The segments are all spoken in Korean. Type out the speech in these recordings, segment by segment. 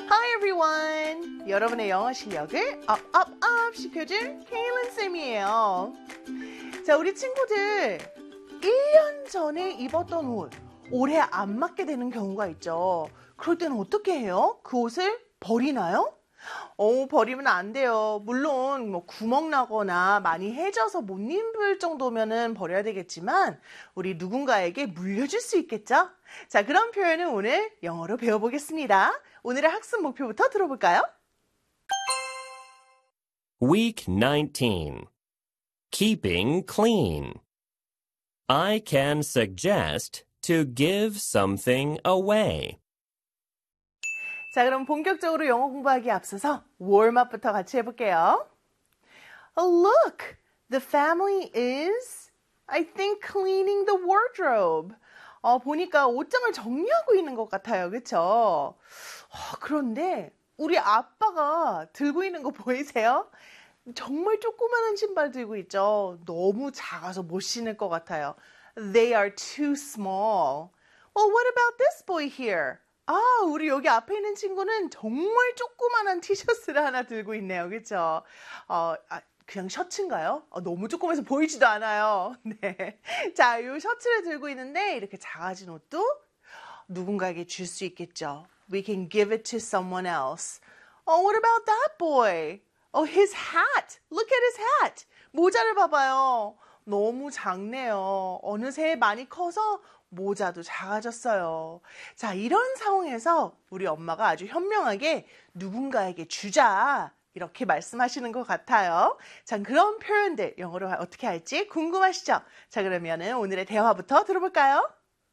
Hi everyone! 여러분의 영어 실력을 업 시켜줄 케일린 쌤이에요. 자, 우리 친구들 1년 전에 입었던 옷 올해 안 맞게 되는 경우가 있죠. 그럴 때는 어떻게 해요? 그 옷을 버리나요? 버리면 안 돼요. 물론 뭐 구멍 나거나 많이 해져서 못 입을 정도면은 버려야 되겠지만 우리 누군가에게 물려줄 수 있겠죠? 자, 그런 표현을 오늘 영어로 배워보겠습니다. 오늘의 학습 목표부터 들어볼까요? Week 19. Keeping clean. I can suggest to give something away. 자, 그럼 본격적으로 영어 공부하기에 앞서서 웜업부터 같이 해볼게요. Look, the family is, I think, cleaning the wardrobe. 보니까 옷장을 정리하고 있는 것 같아요. 그쵸? 그런데 우리 아빠가 들고 있는 거 보이세요? 정말 조그마한 신발 들고 있죠. 너무 작아서 못 신을 것 같아요. They are too small. Well, what about this boy here? 우리 여기 앞에 있는 친구는 정말 조그마한 티셔츠를 하나 들고 있네요. 그쵸? 그냥 셔츠인가요? 너무 조그매서 보이지도 않아요. 네. 자, 이 셔츠를 들고 있는데 이렇게 작아진 옷도 누군가에게 줄 수 있겠죠. We can give it to someone else. What about that boy? His hat. Look at his hat. 모자를 봐봐요. 너무 작네요. 어느새 많이 커서 모자도 작아졌어요. 자, 이런 상황에서 우리 엄마가 아주 현명하게 누군가에게 주자. 이렇게 말씀하시는 것 같아요. 자, 그런 표현들 영어로 어떻게 할지 궁금하시죠? 자, 그러면은 오늘의 대화부터 들어볼까요?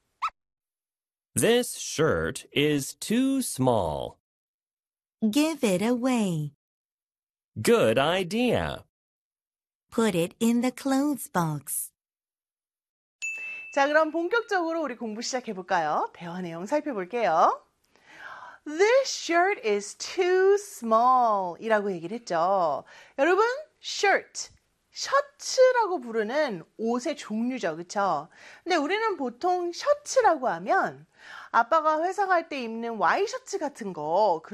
This shirt is too small. Give it away. Good idea. Put it in the clothes box. 자, 그럼 본격적으로 우리 공부 시작해볼까요? 대화 내용 살펴볼게요. This shirt is too small 이라고 얘기를 했죠. 여러분, shirt, 셔츠라고 부르는 옷의 종류죠. 그쵸? 근데 우리는 보통 셔츠라고 하면 아빠가 회사 갈 때 입는 와이셔츠 같은 거